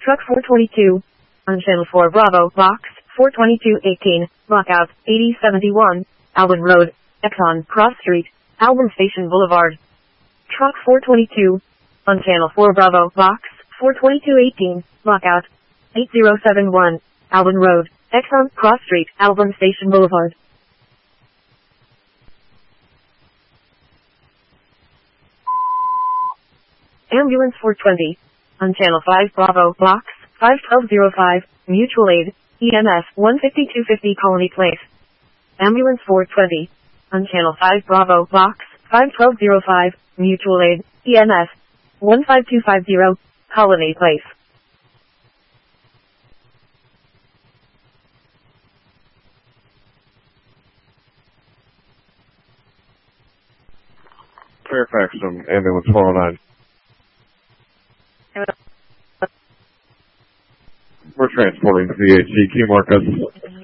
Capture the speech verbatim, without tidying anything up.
Truck four twenty-two. On Channel four Bravo, Box four twenty-two eighteen, Lockout, eighty seventy-one, Albin Road, Exxon, Cross Street, Albin Station Boulevard. Truck four twenty-two. On Channel four Bravo, Box four twenty-two eighteen, Lockout, eighty seventy-one, Albin Road, Exxon, Cross Street, Albin Station Boulevard. Ambulance four twenty. On Channel five Bravo, Box five twelve oh five, Mutual Aid, E M S one fifty-two fifty Colony Place. Ambulance four twenty. On Channel five Bravo, Box five twelve oh five, Mutual Aid, E M S one five two five zero, Colony Place. Fairfax from Ambulance four oh nine. We're transporting Z H C. Can you mark us?